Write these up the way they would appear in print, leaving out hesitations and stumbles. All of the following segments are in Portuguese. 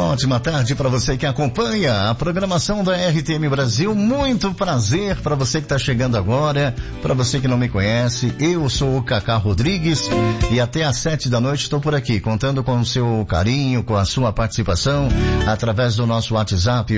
ótima tarde para você que acompanha a programação da RTM Brasil. Muito prazer para você que está chegando agora, para você que não me conhece. Eu sou o Cacá Rodrigues e até às 7 da noite estou por aqui, contando com o seu carinho, com a sua participação, através do nosso WhatsApp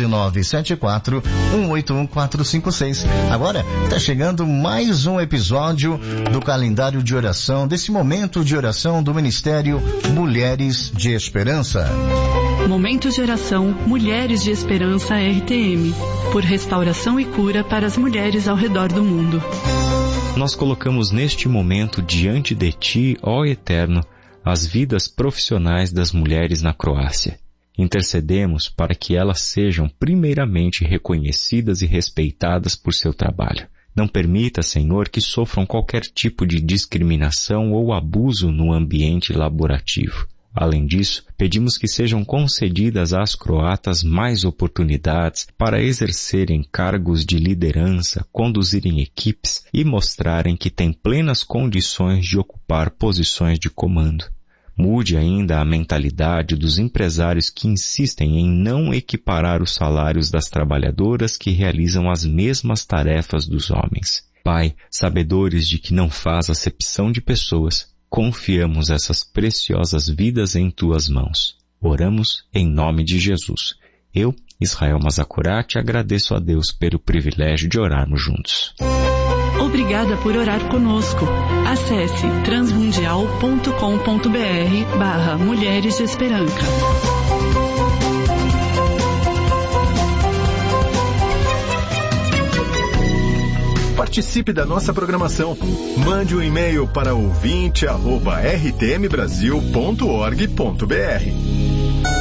11974-181-456. Agora está chegando mais um episódio do calendário de oração, desse momento de oração do Ministério Mulheres de Esperança. Momento de oração Mulheres de Esperança RTM, por restauração e cura para as mulheres ao redor do mundo. Nós colocamos neste momento diante de Ti, ó Eterno, as vidas profissionais das mulheres na Croácia. Intercedemos para que elas sejam primeiramente reconhecidas e respeitadas por seu trabalho. Não permita, Senhor, que sofram qualquer tipo de discriminação ou abuso no ambiente laborativo. Além disso, pedimos que sejam concedidas às croatas mais oportunidades para exercerem cargos de liderança, conduzirem equipes e mostrarem que têm plenas condições de ocupar posições de comando. Mude ainda a mentalidade dos empresários que insistem em não equiparar os salários das trabalhadoras que realizam as mesmas tarefas dos homens. Pai, sabedores de que não faz acepção de pessoas, confiamos essas preciosas vidas em Tuas mãos. Oramos em nome de Jesus. Eu, Israel Mazakurati, agradeço a Deus pelo privilégio de orarmos juntos. Obrigada por orar conosco. Acesse transmundial.com.br/Mulheres de Esperança. Participe da nossa programação. Mande um e-mail para ouvinte@rtmbrasil.org.br.